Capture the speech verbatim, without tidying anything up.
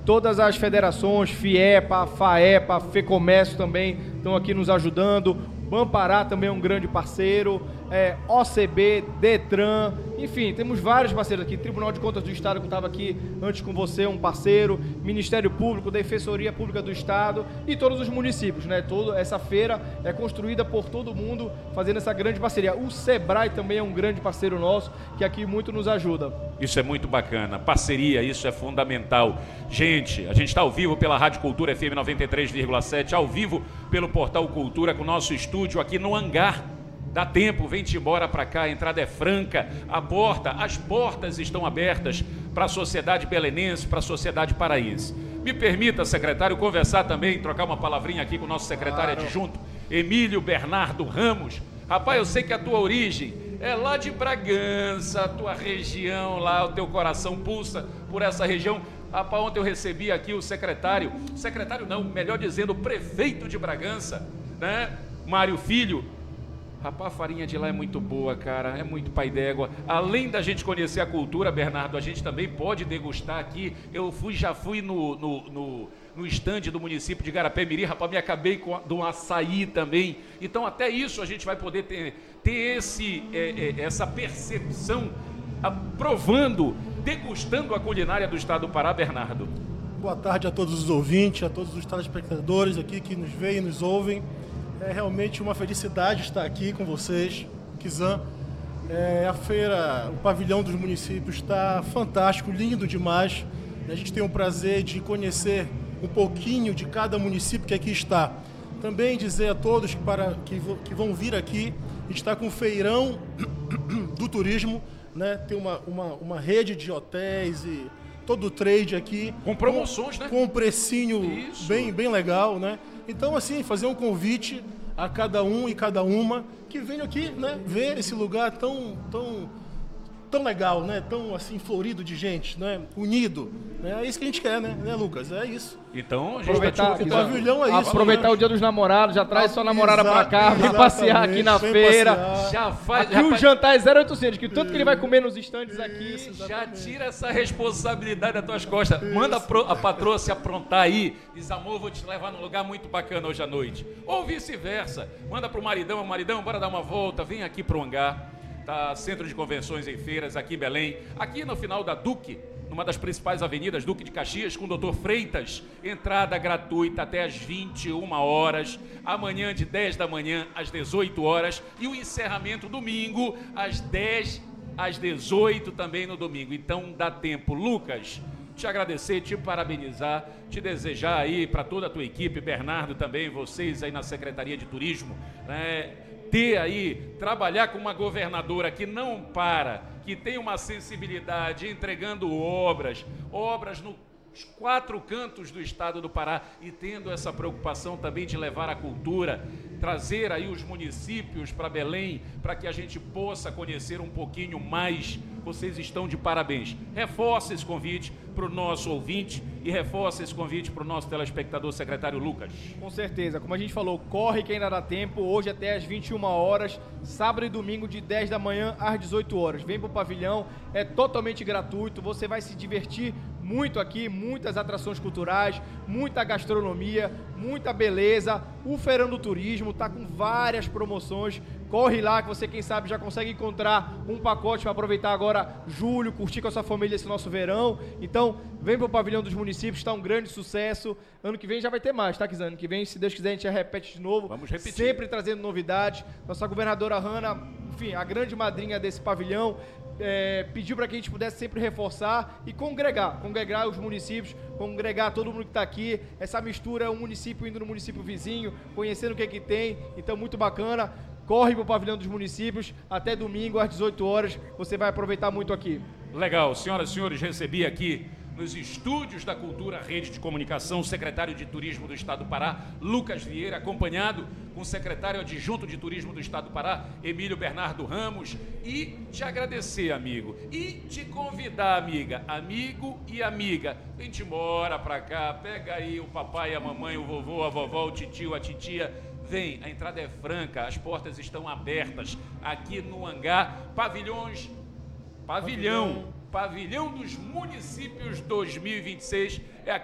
todas as federações, FIEPA, FAEPA, FEComércio também estão aqui nos ajudando. Bampará também é um grande parceiro, é, O C B, Detran, enfim, temos vários parceiros aqui, Tribunal de Contas do Estado, que estava aqui antes com você, um parceiro, Ministério Público, Defensoria Pública do Estado e todos os municípios, né? Toda essa feira é construída por todo mundo, fazendo essa grande parceria. O Sebrae também é um grande parceiro nosso, que aqui muito nos ajuda. Isso é muito bacana, parceria, isso é fundamental. Gente, a gente está ao vivo pela Rádio Cultura F M noventa e três vírgula sete, ao vivo pelo Portal Cultura, com o nosso estúdio aqui no hangar. Dá tempo, vem-te embora para cá, a entrada é franca, a porta, as portas estão abertas para a sociedade belenense, para a sociedade paraense. Me permita, secretário, conversar também, trocar uma palavrinha aqui com o nosso secretário claro. adjunto, Emílio Bernardo Ramos. Rapaz, eu sei que a tua origem é lá de Bragança, a tua região lá, o teu coração pulsa por essa região. Rapaz, ontem eu recebi aqui o secretário, secretário não, melhor dizendo, o prefeito de Bragança, né, Mário Filho. Rapaz, a farinha de lá é muito boa, cara, é muito pai d'égua. Além da gente conhecer a cultura, Bernardo, a gente também pode degustar aqui. Eu fui, já fui no, no, no, no estande do município de Garapé-Miri, rapaz, me acabei com de um açaí também. Então, até isso a gente vai poder ter, ter esse, é, é, essa percepção, provando, degustando a culinária do estado do Pará, Bernardo. Boa tarde a todos os ouvintes, a todos os telespectadores aqui que nos veem e nos ouvem. É realmente uma felicidade estar aqui com vocês, Kizan. É, a feira, o pavilhão dos municípios está fantástico, lindo demais. A gente tem o prazer de conhecer um pouquinho de cada município que aqui está. Também dizer a todos que, para, que, que vão vir aqui, a gente está com o feirão do turismo, né? Tem uma, uma, uma rede de hotéis e todo o trade aqui. Com promoções, com, né? Com um precinho bem, bem legal, né? Então, assim, fazer um convite a cada um e cada uma que venham aqui, né? Ver esse lugar tão, tão, tão legal, né? Tão, assim, florido de gente, né? Unido. Né? É isso que a gente quer, né, né Lucas? É isso. Então, a gente aproveitar, tá o pavilhão é isso. Aproveitar né? o dia dos namorados, já traz sua namorada Exato, pra cá, vem passear aqui na feira. Passear. Já faz. Aqui o jantar é zero oitocentos, que tanto que ele vai comer nos estandes aqui. Isso, Já tira essa responsabilidade das tuas costas. Isso. Manda a, pro, a patroa se aprontar aí. Diz, amor, vou te levar num lugar muito bacana hoje à noite. Ou vice-versa. Manda pro maridão, maridão, bora dar uma volta. Vem aqui pro hangar. Tá, Centro de Convenções e Feiras, aqui em Belém. Aqui no final da Duque, numa das principais avenidas, Duque de Caxias, com o doutor Freitas. Entrada gratuita até às vinte e uma horas. Amanhã de dez da manhã às dezoito horas. E o encerramento domingo às dez às dezoito também no domingo. Então dá tempo. Lucas, te agradecer, te parabenizar, te desejar aí para toda a tua equipe, Bernardo também, vocês aí na Secretaria de Turismo, né? Ter aí, trabalhar com uma governadora que não para, que tem uma sensibilidade, entregando obras, obras nos quatro cantos do estado do Pará e tendo essa preocupação também de levar a cultura, trazer aí os municípios para Belém, para que a gente possa conhecer um pouquinho mais. Vocês estão de parabéns. Reforça esse convite para o nosso ouvinte e reforça esse convite para o nosso telespectador, secretário Lucas. Com certeza, como a gente falou, corre que ainda dá tempo, hoje até às vinte e uma horas, sábado e domingo de dez da manhã às dezoito horas. Vem para o pavilhão, é totalmente gratuito, você vai se divertir muito aqui, muitas atrações culturais, muita gastronomia, muita beleza. O Feirão do Turismo está com várias promoções. Corre lá que você, quem sabe, já consegue encontrar um pacote para aproveitar agora julho, curtir com a sua família esse nosso verão. Então, vem para o Pavilhão dos Municípios, está um grande sucesso. Ano que vem já vai ter mais, tá, Kizan? Ano que vem, se Deus quiser, a gente já repete de novo. Vamos repetir. Sempre trazendo novidades. Nossa governadora Hanna, enfim, a grande madrinha desse pavilhão, É, pediu para que a gente pudesse sempre reforçar e congregar, congregar os municípios, congregar todo mundo que está aqui, essa mistura, um município indo no município vizinho, conhecendo o que é que tem, então muito bacana. Corre para o Pavilhão dos Municípios, até domingo às dezoito horas, você vai aproveitar muito aqui. Legal, senhoras e senhores, recebi aqui nos estúdios da Cultura Rede de Comunicação, o secretário de Turismo do Estado do Pará, Lucas Vieira, acompanhado com o secretário adjunto de Turismo do Estado do Pará, Emílio Bernardo Ramos, e te agradecer, amigo, e te convidar, amiga, amigo e amiga, vem-te embora pra cá, pega aí o papai, a mamãe, o vovô, a vovó, o titio, a titia, vem, a entrada é franca, as portas estão abertas aqui no hangar, pavilhões, pavilhão, Pavilhão dos Municípios dois mil e vinte e seis é aqui.